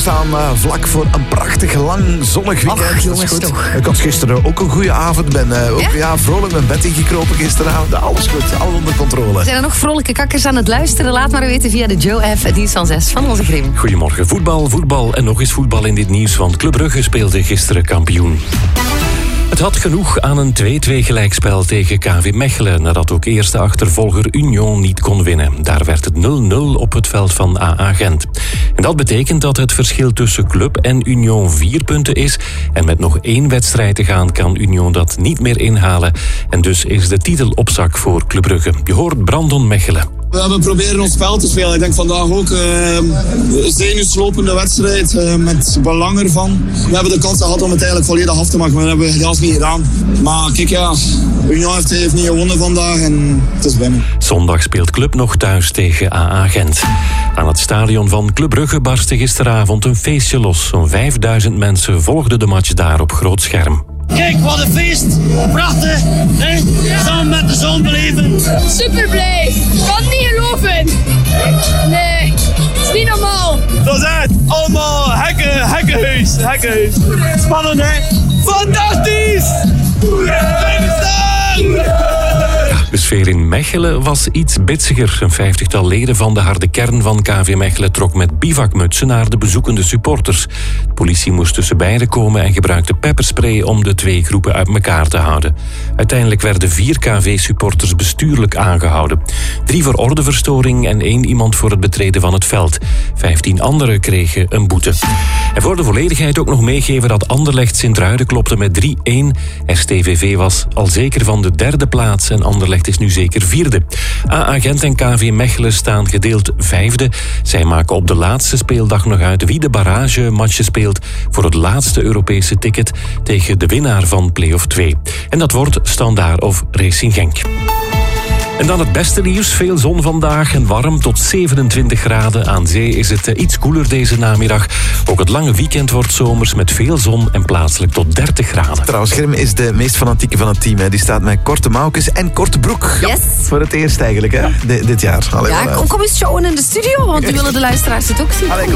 staan vlak voor een prachtig lang zonnig weekend. Ach, jongens, goed. toch. Ik had gisteren ook een goede avond. Ben vrolijk mijn bed ingekropen gisteravond. Alles goed, alles onder controle. Zijn er nog vrolijke kakkers aan het luisteren? Laat maar weten via de Joe-app, dienst van 6 van onze Grim. Goedemorgen. Voetbal en nog eens voetbal in dit nieuws, want Club Brugge speelde gisteren kampioen. Het had genoeg aan een 2-2 gelijkspel tegen KV Mechelen, nadat ook eerste achtervolger Union niet kon winnen. Daar werd het 0-0 op het veld van AA Gent. En dat betekent dat het verschil tussen Club en Union 4 punten is. En met nog 1 wedstrijd te gaan kan Union dat niet meer inhalen. En dus is de titel op zak voor Club Brugge. Je hoort Brandon Mechelen. We hebben proberen ons spel te spelen. Ik denk vandaag ook zenuwslopende wedstrijd met belang ervan. We hebben de kans gehad om het eigenlijk volledig af te maken, maar dat hebben we helaas niet gedaan. Maar kijk Union heeft niet gewonnen vandaag en het is binnen. Zondag speelt Club nog thuis tegen AA Gent. Aan het stadion van Club Brugge barstte gisteravond een feestje los. Zo'n 5000 mensen volgden de match daar op groot scherm. Kijk, wat een feest. Prachtig. Hè? Samen met de zon beleven. Super blij. Ik kan het niet geloven. Nee, het is niet normaal. Dat is het. Allemaal hekkenhuis. Spannend, hè? Fantastisch. De sfeer in Mechelen was iets bitsiger. Een 50-tal leden van de harde kern van KV Mechelen trok met bivakmutsen naar de bezoekende supporters. De politie moest tussen beiden komen en gebruikte pepperspray om de 2 groepen uit elkaar te houden. Uiteindelijk werden 4 KV-supporters bestuurlijk aangehouden. 3 voor ordeverstoring en 1 iemand voor het betreden van het veld. 15 anderen kregen een boete. En voor de volledigheid ook nog meegeven dat Anderlecht Sint-Truiden klopte met 3-1. STVV was al zeker van de 3e plaats en Anderlecht is nu zeker 4e. AA Gent en KV Mechelen staan gedeeld 5e. Zij maken op de laatste speeldag nog uit wie de barragematje speelt voor het laatste Europese ticket tegen de winnaar van play-off 2. En dat wordt Standaard of Racing Genk. En dan het beste nieuws. Veel zon vandaag en warm tot 27 graden. Aan zee is het iets koeler deze namiddag. Ook het lange weekend wordt zomers met veel zon en plaatselijk tot 30 graden. Trouwens, Grim is de meest fanatieke van het team. Hè. Die staat met korte mouwtjes en korte broek. Yes. Voor het eerst eigenlijk, hè? Dit jaar. Allee, Ja, kom eens showen in de studio, want we willen de luisteraars het ook zien. Allee, kom.